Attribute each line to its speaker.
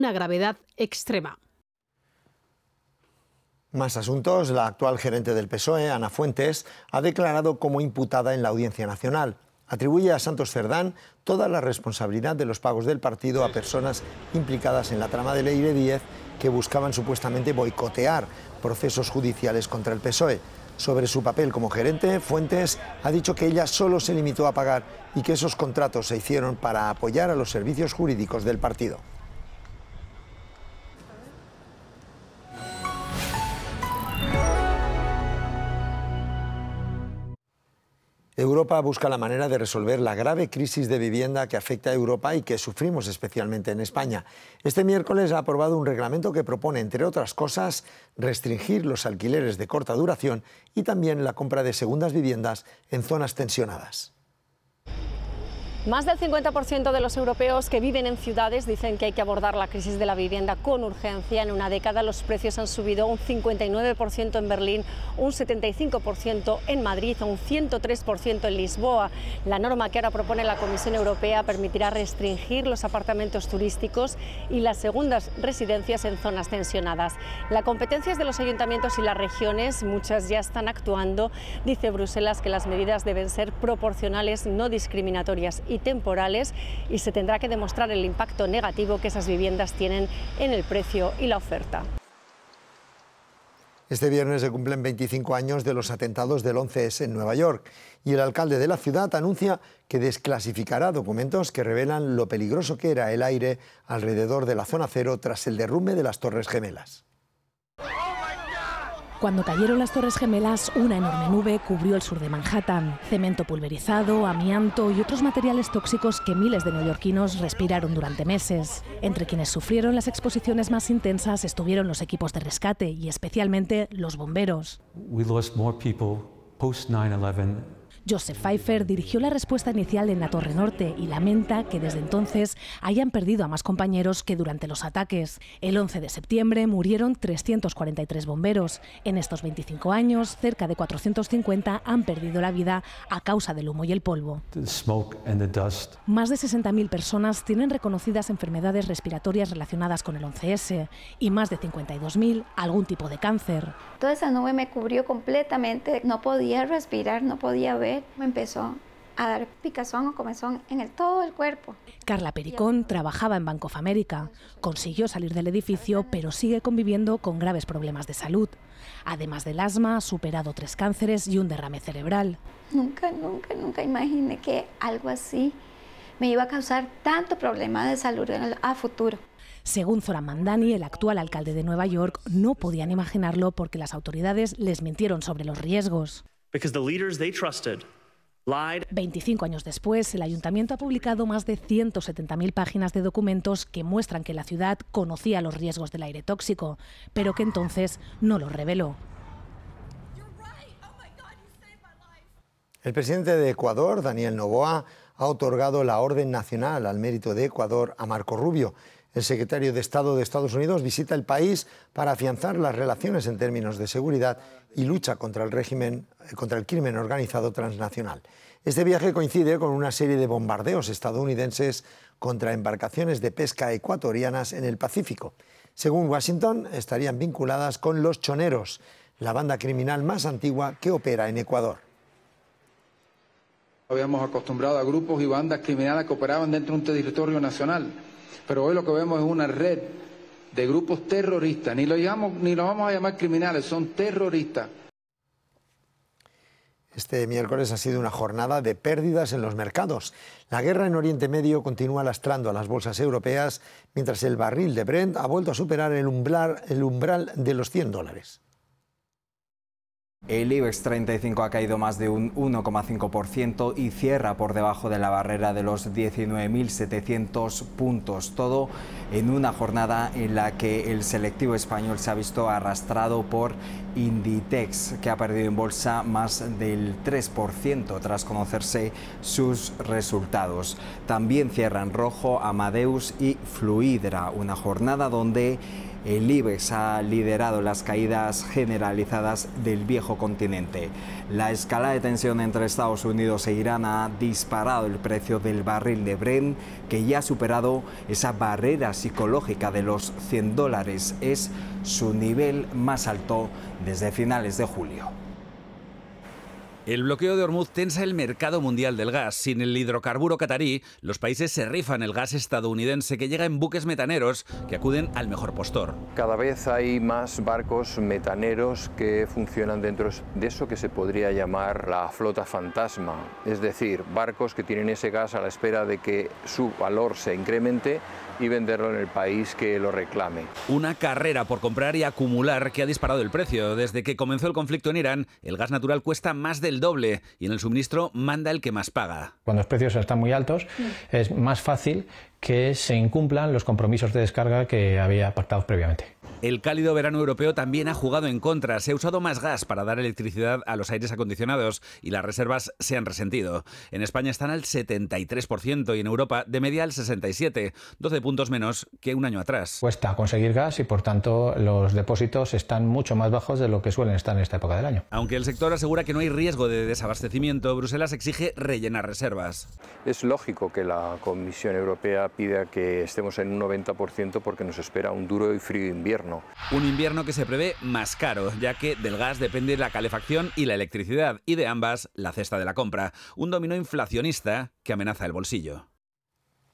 Speaker 1: una gravedad extrema.
Speaker 2: Más asuntos. La actual gerente del PSOE, Ana Fuentes, ha declarado como imputada en la Audiencia Nacional. Atribuye a Santos Cerdán toda la responsabilidad de los pagos del partido a personas implicadas en la trama de Leire Díez que buscaban supuestamente boicotear procesos judiciales contra el PSOE. Sobre su papel como gerente, Fuentes ha dicho que ella solo se limitó a pagar y que esos contratos se hicieron para apoyar a los servicios jurídicos del partido. Europa busca la manera de resolver la grave crisis de vivienda que afecta a Europa y que sufrimos especialmente en España. Este miércoles ha aprobado un reglamento que propone, entre otras cosas, restringir los alquileres de corta duración y también la compra de segundas viviendas en zonas tensionadas.
Speaker 3: Más del 50% de los europeos que viven en ciudades dicen que hay que abordar la crisis de la vivienda con urgencia. En una década los precios han subido un 59% en Berlín, un 75% en Madrid, un 103% en Lisboa. La norma que ahora propone la Comisión Europea permitirá restringir los apartamentos turísticos y las segundas residencias en zonas tensionadas. La competencia es de los ayuntamientos y las regiones, muchas ya están actuando. Dice Bruselas que las medidas deben ser proporcionales, no discriminatorias y temporales, y se tendrá que demostrar el impacto negativo que esas viviendas tienen en el precio y la oferta.
Speaker 2: Este viernes se cumplen 25 años de los atentados del 11S en Nueva York y el alcalde de la ciudad anuncia que desclasificará documentos que revelan lo peligroso que era el aire alrededor de la zona cero tras el derrumbe de las Torres Gemelas.
Speaker 4: Cuando cayeron las Torres Gemelas, una enorme nube cubrió el sur de Manhattan. Cemento pulverizado, amianto y otros materiales tóxicos que miles de neoyorquinos respiraron durante meses. Entre quienes sufrieron las exposiciones más intensas estuvieron los equipos de rescate y especialmente los bomberos.
Speaker 5: We lost more people post 9/11.
Speaker 4: Joseph Pfeiffer dirigió la respuesta inicial en la Torre Norte y lamenta que desde entonces hayan perdido a más compañeros que durante los ataques. El 11 de septiembre murieron 343 bomberos. En estos 25 años, cerca de 450 han perdido la vida a causa del humo y el polvo.
Speaker 5: The smoke and the dust.
Speaker 4: Más de 60.000 personas tienen reconocidas enfermedades respiratorias relacionadas con el 11S y más de 52.000 algún tipo de cáncer.
Speaker 6: Toda esa nube me cubrió completamente, no podía respirar, no podía ver. Me empezó a dar picazón o comezón en todo el cuerpo.
Speaker 4: Carla Pericón trabajaba en Bank of America. Consiguió salir del edificio, pero sigue conviviendo con graves problemas de salud. Además del asma, ha superado 3 cánceres y un derrame cerebral.
Speaker 6: Nunca imaginé que algo así me iba a causar tanto problema de salud a futuro.
Speaker 4: Según Zoran Mandani, el actual alcalde de Nueva York, no podían imaginarlo porque las autoridades les mintieron sobre los riesgos. 25 años después, el ayuntamiento ha publicado más de 170.000 páginas de documentos que muestran que la ciudad conocía los riesgos del aire tóxico, pero que entonces no los reveló.
Speaker 2: El presidente de Ecuador, Daniel Noboa, ha otorgado la Orden Nacional al Mérito de Ecuador a Marco Rubio. El secretario de Estado de Estados Unidos visita el país para afianzar las relaciones en términos de seguridad y lucha contra el crimen organizado transnacional. Este viaje coincide con una serie de bombardeos estadounidenses contra embarcaciones de pesca ecuatorianas en el Pacífico. Según Washington, estarían vinculadas con los choneros, la banda criminal más antigua que opera en Ecuador.
Speaker 7: Habíamos acostumbrado a grupos y bandas criminales que operaban dentro de un territorio nacional. Pero hoy lo que vemos es una red de grupos terroristas, ni lo vamos a llamar criminales, son terroristas.
Speaker 2: Este miércoles ha sido una jornada de pérdidas en los mercados. La guerra en Oriente Medio continúa lastrando a las bolsas europeas, mientras el barril de Brent ha vuelto a superar el umbral de los $100.
Speaker 8: El IBEX 35 ha caído más de un 1,5% y cierra por debajo de la barrera de los 19.700 puntos. Todo en una jornada en la que el selectivo español se ha visto arrastrado por Inditex, que ha perdido en bolsa más del 3% tras conocerse sus resultados. También cierra en rojo Amadeus y Fluidra, una jornada donde el IBEX ha liderado las caídas generalizadas del viejo continente. La escalada de tensión entre Estados Unidos e Irán ha disparado el precio del barril de Brent, que ya ha superado esa barrera psicológica de los $100. Es su nivel más alto desde finales de julio.
Speaker 1: El bloqueo de Hormuz tensa el mercado mundial del gas. Sin el hidrocarburo catarí, los países se rifan el gas estadounidense que llega en buques metaneros que acuden al mejor postor.
Speaker 9: Cada vez hay más barcos metaneros que funcionan dentro de eso que se podría llamar la flota fantasma. Es decir, barcos que tienen ese gas a la espera de que su valor se incremente y venderlo en el país que lo reclame.
Speaker 1: Una carrera por comprar y acumular que ha disparado el precio. Desde que comenzó el conflicto en Irán, el gas natural cuesta más del doble y en el suministro manda el que más paga.
Speaker 10: Cuando los precios están muy altos, es más fácil que se incumplan los compromisos de descarga que había pactado previamente.
Speaker 1: El cálido verano europeo también ha jugado en contra. Se ha usado más gas para dar electricidad a los aires acondicionados y las reservas se han resentido. En España están al 73% y en Europa de media al 67%, 12 puntos menos que un año atrás.
Speaker 10: Cuesta conseguir gas y por tanto los depósitos están mucho más bajos de lo que suelen estar en esta época del año.
Speaker 1: Aunque el sector asegura que no hay riesgo de desabastecimiento, Bruselas exige rellenar reservas.
Speaker 9: Es lógico que la Comisión Europea pida que estemos en un 90% porque nos espera un duro y frío invierno.
Speaker 1: Un invierno que se prevé más caro, ya que del gas depende la calefacción y la electricidad, y de ambas la cesta de la compra. Un dominó inflacionista que amenaza el bolsillo.